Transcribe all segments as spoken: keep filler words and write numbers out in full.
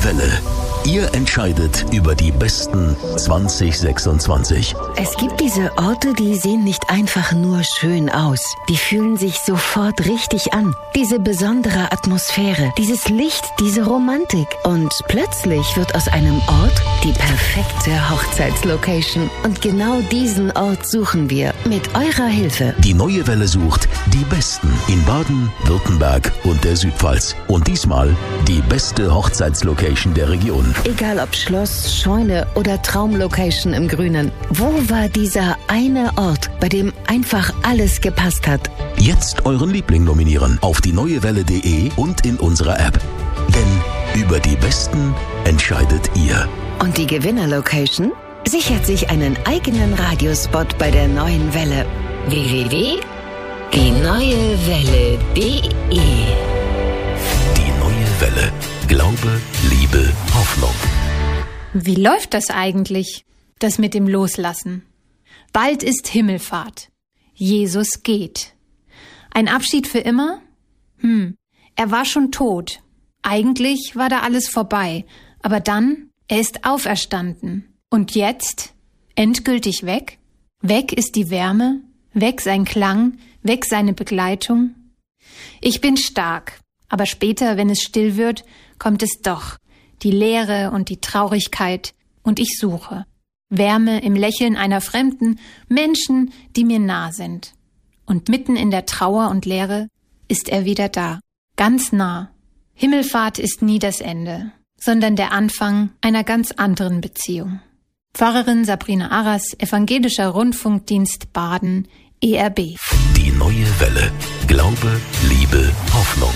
Welle. Ihr entscheidet über die besten zwanzig sechsundzwanzig. Es gibt diese Orte, die sehen nicht einfach nur schön aus. Die fühlen sich sofort richtig an. Diese besondere Atmosphäre, dieses Licht, diese Romantik. Und plötzlich wird aus einem Ort die perfekte Hochzeitslocation. Und genau diesen Ort suchen wir mit eurer Hilfe. Die Neue Welle sucht die Besten in Baden, Württemberg und der Südpfalz. Und diesmal die beste Hochzeitslocation der Region. Egal ob Schloss, Scheune oder Traumlocation im Grünen. Wo war dieser eine Ort, bei dem einfach alles gepasst hat? Jetzt euren Liebling nominieren auf die neue welle punkt de und in unserer App. Denn über die Besten entscheidet ihr. Und die Gewinnerlocation sichert sich einen eigenen Radiospot bei der Neuen Welle. w w w punkt die neue welle punkt de Die Neue Welle. Glaube, Liebe, Hoffnung. Wie läuft das eigentlich, das mit dem Loslassen? Bald ist Himmelfahrt. Jesus geht. Ein Abschied für immer? Hm, er war schon tot. Eigentlich war da alles vorbei. Aber dann, er ist auferstanden. Und jetzt? Endgültig weg? Weg ist die Wärme, weg sein Klang, weg seine Begleitung. Ich bin stark, aber später, wenn es still wird, kommt es doch, die Leere und die Traurigkeit, und ich suche. Wärme im Lächeln einer Fremden, Menschen, die mir nah sind. Und mitten in der Trauer und Leere ist er wieder da, ganz nah. Himmelfahrt ist nie das Ende, sondern der Anfang einer ganz anderen Beziehung. Pfarrerin Sabrina Arras, Evangelischer Rundfunkdienst Baden, E R B. Die Neue Welle. Glaube, Liebe, Hoffnung.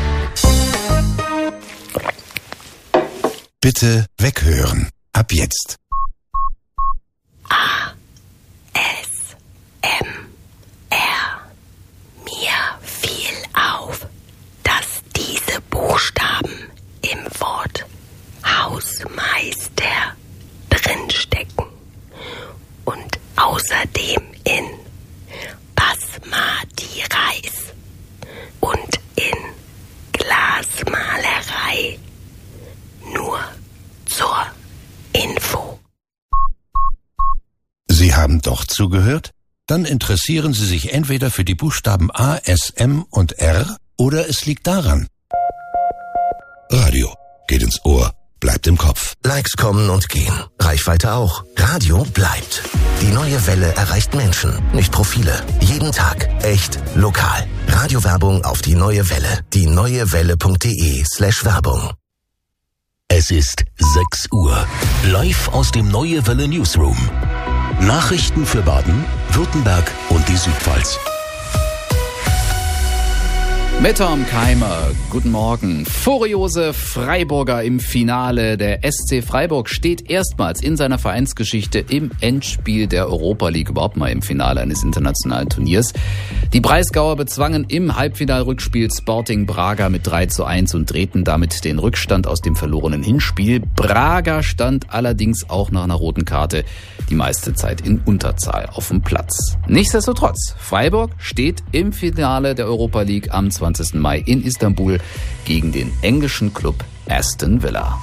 Bitte weghören. Ab jetzt. A. S. M. R. Mir fiel auf, dass diese Buchstaben im Wort Hausmeister drinstecken und außerdem in Basmati Reis und in Glasmalerei. Nur zur Info. Sie haben doch zugehört? Dann interessieren Sie sich entweder für die Buchstaben A, S, M und R oder es liegt daran. Radio geht ins Ohr, bleibt im Kopf. Likes kommen und gehen. Reichweite auch. Radio bleibt. Die Neue Welle erreicht Menschen, nicht Profile. Jeden Tag. Echt lokal. Radiowerbung auf die Neue Welle. die neue welle punkt de slash Werbung. Es ist sechs Uhr. Live aus dem Neue Welle Newsroom. Nachrichten für Baden, Württemberg und die Südpfalz. Mit Tom Keimer, guten Morgen. Furiose Freiburger im Finale. Der S C Freiburg steht erstmals in seiner Vereinsgeschichte im Endspiel der Europa League, überhaupt mal im Finale eines internationalen Turniers. Die Breisgauer bezwangen im Halbfinalrückspiel Sporting Braga mit drei zu eins und drehten damit den Rückstand aus dem verlorenen Hinspiel. Braga stand allerdings auch nach einer roten Karte die meiste Zeit in Unterzahl auf dem Platz. Nichtsdestotrotz, Freiburg steht im Finale der Europa League am zwanzigsten Mai in Istanbul gegen den englischen Club Aston Villa.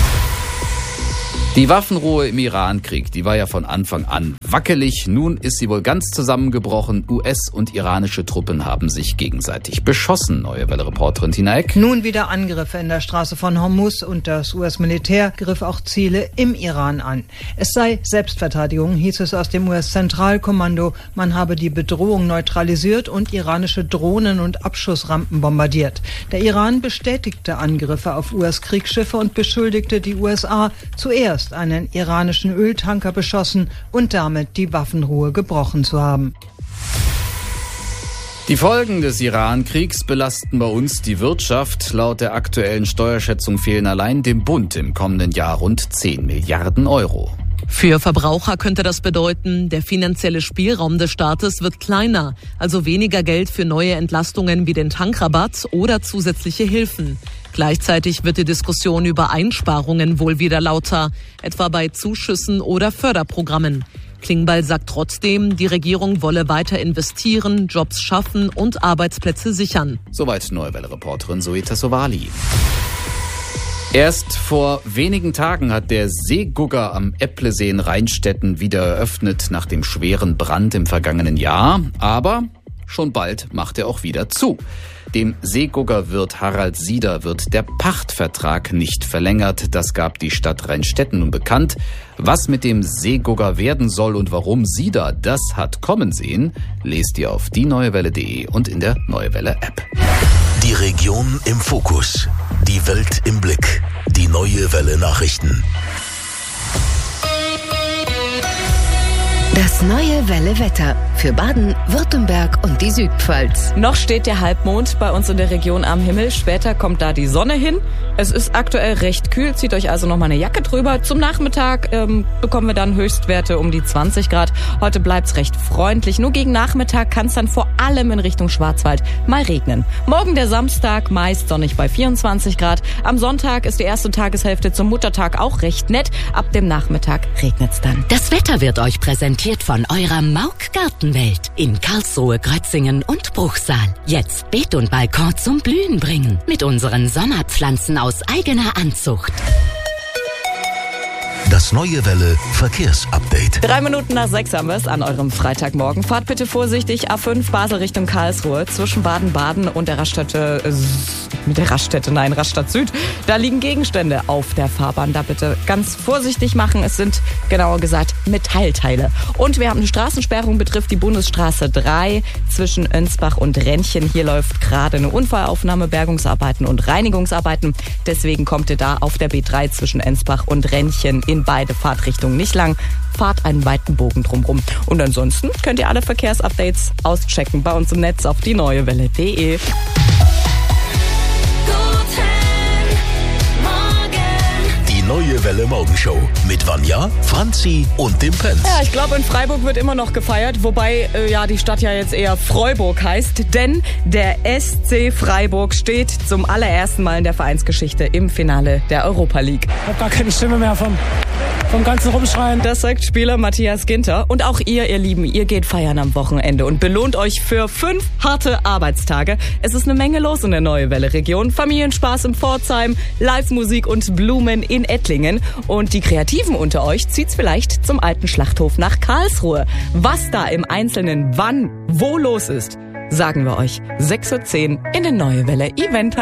Die Waffenruhe im Iran-Krieg, die war ja von Anfang an wackelig. Nun ist sie wohl ganz zusammengebrochen. U S- und iranische Truppen haben sich gegenseitig beschossen. Neue Welle-Reporterin Tina Eck. Nun wieder Angriffe in der Straße von Hormuz und das U S-Militär griff auch Ziele im Iran an. Es sei Selbstverteidigung, hieß es aus dem U S-Zentralkommando. Man habe die Bedrohung neutralisiert und iranische Drohnen und Abschussrampen bombardiert. Der Iran bestätigte Angriffe auf U S-Kriegsschiffe und beschuldigte die U S A zuerst einen iranischen Öltanker beschossen und damit die Waffenruhe gebrochen zu haben. Die Folgen des Iran-Kriegs belasten bei uns die Wirtschaft. Laut der aktuellen Steuerschätzung fehlen allein dem Bund im kommenden Jahr rund zehn Milliarden Euro. Für Verbraucher könnte das bedeuten, der finanzielle Spielraum des Staates wird kleiner, also weniger Geld für neue Entlastungen wie den Tankrabatt oder zusätzliche Hilfen. Gleichzeitig wird die Diskussion über Einsparungen wohl wieder lauter, etwa bei Zuschüssen oder Förderprogrammen. Klingbeil sagt trotzdem, die Regierung wolle weiter investieren, Jobs schaffen und Arbeitsplätze sichern. Soweit Neue Welle-Reporterin Zoe Tassovali. Erst vor wenigen Tagen hat der Seegugger am Epplesee in Rheinstetten wieder eröffnet nach dem schweren Brand im vergangenen Jahr. Aber schon bald macht er auch wieder zu. Dem Seeguggerwirt Harald Sieder wird der Pachtvertrag nicht verlängert. Das gab die Stadt Rheinstetten nun bekannt. Was mit dem Seegugger werden soll und warum Sieder das hat kommen sehen, lest ihr auf die neue welle punkt de und in der Neue Welle App. Die Region im Fokus. Die Welt im Blick. Die Neue Welle Nachrichten. Das Neue Welle Wetter für Baden, Württemberg und die Südpfalz. Noch steht der Halbmond bei uns in der Region am Himmel. Später kommt da die Sonne hin. Es ist aktuell recht kühl. Zieht euch also noch mal eine Jacke drüber. Zum Nachmittag ähm, bekommen wir dann Höchstwerte um die zwanzig Grad. Heute bleibt's recht freundlich. Nur gegen Nachmittag kann es dann vor allem in Richtung Schwarzwald mal regnen. Morgen der Samstag, meist sonnig bei vierundzwanzig Grad. Am Sonntag ist die erste Tageshälfte zum Muttertag auch recht nett. Ab dem Nachmittag regnet's dann. Das Wetter wird euch präsentiert von eurer Mauk Gartenwelt in Karlsruhe, Grötzingen und Bruchsal. Jetzt Beet und Balkon zum Blühen bringen mit unseren Sommerpflanzen aus eigener Anzucht. Das Neue Welle Verkehrsupdate. Drei Minuten nach sechs haben wir es an eurem Freitagmorgen. Fahrt bitte vorsichtig A fünf Basel Richtung Karlsruhe zwischen Baden-Baden und der Raststätte, äh, mit der Raststätte, nein, Rastatt Süd. Da liegen Gegenstände auf der Fahrbahn. Da bitte ganz vorsichtig machen. Es sind, genauer gesagt, Metallteile. Und wir haben eine Straßensperrung, betrifft die Bundesstraße drei zwischen Önsbach und Rennchen. Hier läuft gerade eine Unfallaufnahme, Bergungsarbeiten und Reinigungsarbeiten. Deswegen kommt ihr da auf der B drei zwischen Önsbach und Rennchen in beide Fahrtrichtungen nicht lang. Fahrt einen weiten Bogen drumrum. Und ansonsten könnt ihr alle Verkehrsupdates auschecken bei uns im Netz auf die neue welle punkt de. Neue Welle Morgenshow mit Vanja, Franzi und dem Pence. Ja, ich glaube, in Freiburg wird immer noch gefeiert, wobei äh, ja die Stadt ja jetzt eher Freuburg heißt, denn der S C Freiburg steht zum allerersten Mal in der Vereinsgeschichte im Finale der Europa League. Ich habe gar keine Stimme mehr vom, vom ganzen Rumschreien. Das sagt Spieler Matthias Ginter. Und auch ihr, ihr Lieben, ihr geht feiern am Wochenende und belohnt euch für fünf harte Arbeitstage. Es ist eine Menge los in der Neue Welle Region. Familienspaß im Pforzheim, Live-Musik und Blumen in Ettlingen. Und die Kreativen unter euch zieht's vielleicht zum alten Schlachthof nach Karlsruhe. Was da im Einzelnen wann, wo los ist, sagen wir euch sechs Uhr zehn in der Neue Welle Event.